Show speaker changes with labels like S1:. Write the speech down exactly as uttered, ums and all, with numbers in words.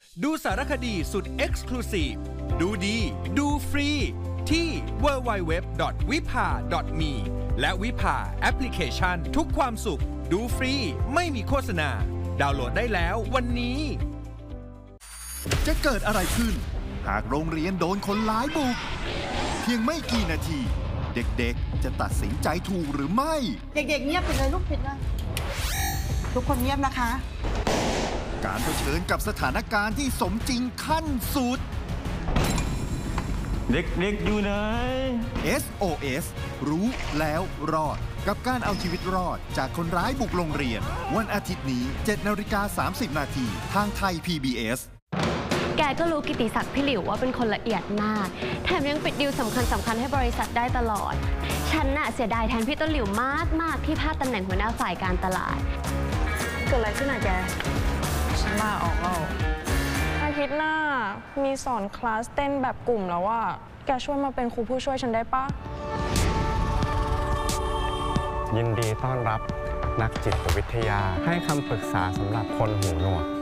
S1: ดูสารคดีสุด Exclusive ดูดีดูฟรีที่ ดับเบิลยู ดับเบิลยู ดับเบิลยู ดอท วิภา ดอท มี และวิภาแอปพลิเคชันทุกความสุขดูฟรีไม่มีโฆษณาดาวน์โหลดได้แล้ววันนี้
S2: จะเกิดอะไรขึ้นหากโรงเรียนโดนคนร้ายบุกเพียงไม่กี่นาทีเด็กๆจะตัดสินใจถูกหรือไม่
S3: เด็กๆเงียบไปเลยลูกปิดเลยทุกคนเงียบนะคะ
S2: การเผชิญกับสถานการณ์ที่สมจริงขั้นสุด
S4: เด็กๆอยู่ไหน
S2: เอส โอ เอส รู้แล้วรอดกับการเอาชีวิตรอดจากคนร้ายบุกโรงเรียนวันอาทิตย์นี้ เจ็ดนาฬิกาสามสิบนาทีทางไทย พี บี เอส
S5: แกก็รู้กิตติศักดิ์พี่หลิวว่าเป็นคนละเอียดมากแถมยังปิดดีลสำคัญสำคัญให้บริษัทได้ตลอดฉันน่ะเสียดายแทนพี่ต้นหลิวมากมากที่พลาดตำแหน่งหัวหน้าฝ่ายการตลาดเกิดอะไรขึ้นอ่ะแกฉันลาออกแล้ว
S6: อาทิตย์หน้ามีสอนคลาสเต้นแบบกลุ่มแล้วว่าแกช่วยมาเป็นครูผู้ช่วยฉันได้ปะ
S4: ยินดีต้อนรับนักจิตวิทยาให้คำปรึกษาสำหรับคนหูหนวก